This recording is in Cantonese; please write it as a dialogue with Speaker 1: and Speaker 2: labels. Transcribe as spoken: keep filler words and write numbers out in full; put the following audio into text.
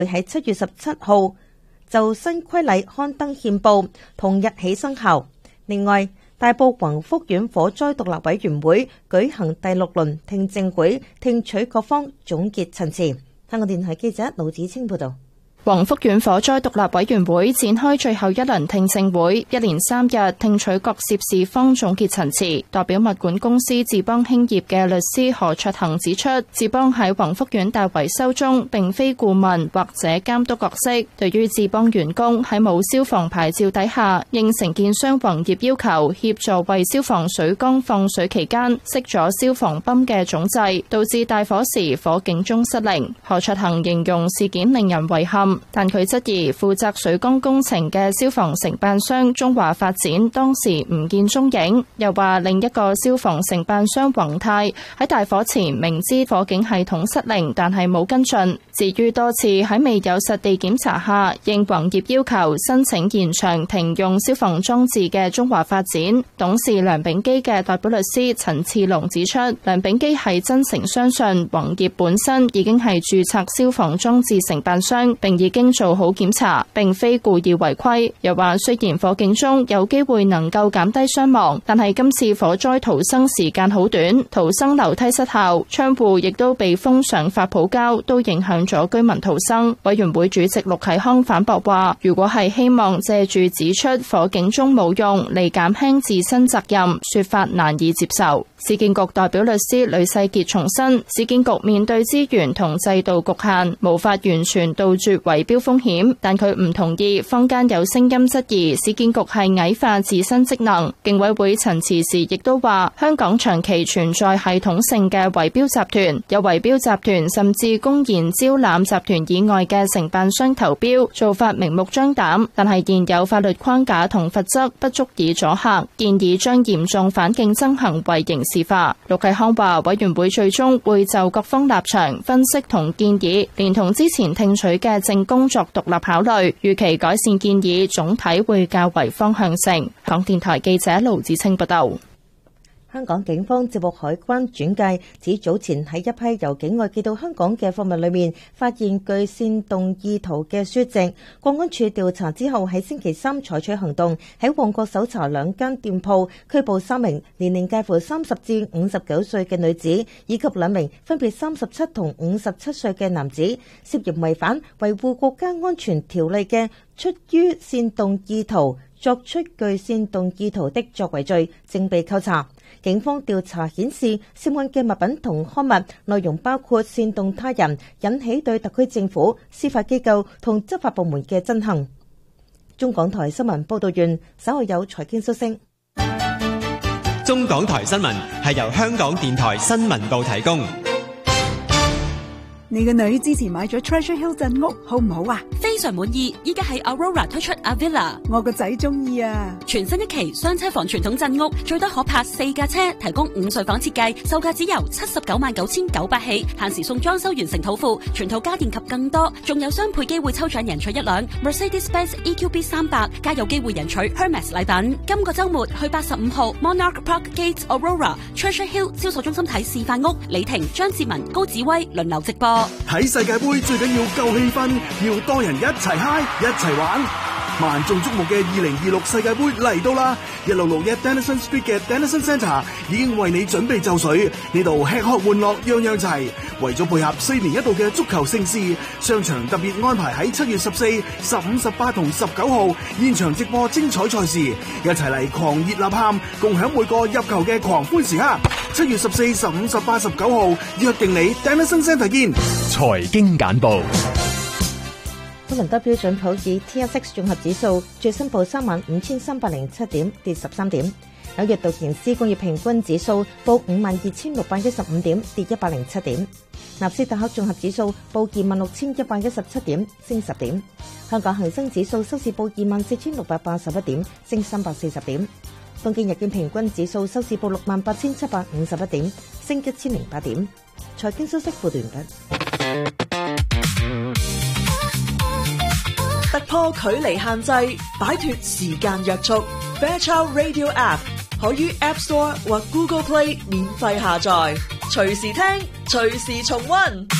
Speaker 1: 會喺七月十七號就新規例刊登憲報，同日起生效。另外，大埔宏福苑火災獨立委員會舉行第六輪聽證會，聽取各方總結陳詞。香港電台記者盧子清報道。
Speaker 2: 宏福苑火災獨立委員會展開最後一輪聽證會，一連三日聽取各涉事方總結陳詞。代表物管公司智邦興業嘅律師何卓恒指出，智邦喺宏福苑大維修中並非顧問或者監督角色。對於智邦員工喺冇消防牌照底下，應承建商宏業要求協助為消防水缸放水期間熄咗消防泵嘅總掣，導致大火時火警鐘失靈。何卓恒形容事件令人遺憾，但佢質疑負責水缸工程嘅消防承辦商中華發展當時唔見蹤影，又話另一個消防承辦商宏泰喺大火前明知火警系統失靈，但係冇跟進。至於多次喺未有實地檢查下，應宏業要求申請延長停用消防裝置嘅中華發展董事梁秉基嘅代表律師陳次龍指出，梁秉基係真誠相信宏業本身已經係註冊消防裝置承辦商，並已經做好檢查，並非故意違規。又話雖然火警中有機會能夠減低傷亡，但係今次火災逃生時間好短，逃生樓梯失效，窗戶亦都被封上發泡膠，都影響咗居民逃生。委員會主席陸啟康反駁話，如果係希望借住指出火警鐘冇用嚟減輕自身責任，說法難以接受。市建局代表律師呂世傑重申，市建局面對資源同制度局限，無法完全杜絕圍標風險，但佢唔同意坊間有聲音質疑市建局係矮化自身職能。競委會陳詞時亦都話，香港長期存在系統性嘅圍標集團，有圍標集團甚至公然招攬集團以外嘅承辦商投標，做法明目張膽，但係現有法律框架同罰則不足以阻嚇，建議將嚴重反競爭行為刑事化。陸啟康話，委員會最終會就各方立場分析同建議，連同之前聽取嘅證供作獨立考慮，預期改善建議總體會較為方向性。港電台記者盧子清報道。
Speaker 1: 香港警方接獲海關轉介，指早前喺一批由境外寄到香港嘅貨物裏面發現具煽動意圖嘅書籍。國安處調查之後，喺星期三採取行動，喺旺角搜查兩間店鋪，拘捕三名年齡介乎三十至五十九歲嘅女子，以及兩名分別三十七同五十七歲嘅男子，涉嫌違反維護國家安全條例嘅出於煽動意圖作出具煽動意圖的作為罪，正被扣查。警方調查顯示，涉案嘅物品同刊物內容包括煽動他人，引起對特區政府、司法機構同執法部門嘅憎恨。中港台新聞報道完，稍後有財經消息。
Speaker 3: 中港台新聞係由香港電台新聞部提供。
Speaker 4: 你個女之前買咗 Treasure Hill 鎮屋，好唔好啊？
Speaker 5: 非常滿意，依家喺 Aurora 推出 Avilla，
Speaker 4: 我個仔中意啊！
Speaker 5: 全新一期雙車房傳統鎮屋，最多可泊四架車，提供五睡房設計，售價只由七十九萬九千九百起，限時送裝修完成土庫，全套家電及更多，仲有雙倍機會抽獎贏取一輛 Mercedes-Benz E Q B 三百，加有機會贏取 Hermes 禮品。今個週末去八十五號 Monarch Park Gate Aurora Treasure Hill 銷售中心睇示範屋，李婷、張志文、高子威輪流直播。
Speaker 6: 睇世界盃最緊要夠氣氛，要多人一齊嗨一齊玩。萬眾矚目嘅二零二六世界盃嚟到啦！一六六一 Denison Street 嘅 Denison Centre 已經為你準備就緒，呢度吃喝玩樂樣樣齊。為咗配合四年一度嘅足球盛事，商場特別安排喺七月十四、十五、十八同十九號現場直播精彩賽事，一齊嚟狂熱吶喊，共享每個入球嘅狂歡時刻。七月十四、十五、十八、十九號約定你 Denison Centre 見。
Speaker 7: 財經簡報。
Speaker 1: 普倫多標準普爾 T S X 綜合指數最新報三萬五千三百零七點，跌十三點。紐約道瓊斯工業平均指數報五萬二千六百一十五點，跌一百零七點。納斯達克綜合指數報二萬六千一百一十七點，升十點。香港恒生指數收市報二萬四千六百八十一點，升三百四十點。東京日經平均指數收市報六萬八千七百五十一點，升一千零八點。財經消息報道完畢。
Speaker 8: 突破距離限制，擺脫時間約束。Fairchild Radio App 可於 App Store 或 Google Play 免費下載，隨時聽，隨時重溫。